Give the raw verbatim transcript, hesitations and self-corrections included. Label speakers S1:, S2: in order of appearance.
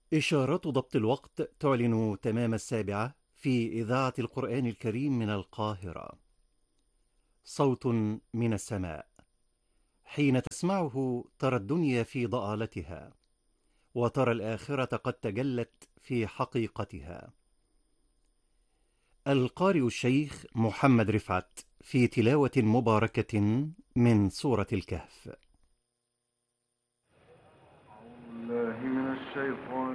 S1: إشارات ضبط الوقت تعلن تمام السابعة في إذاعة القرآن الكريم من القاهرة. صوت من السماء، حين تسمعه ترى الدنيا في ضآلتها، وترى الآخرة قد تجلت في حقيقتها. القارئ الشيخ محمد رفعت في تلاوة مباركة من سورة الكهف.
S2: الله من الشيطان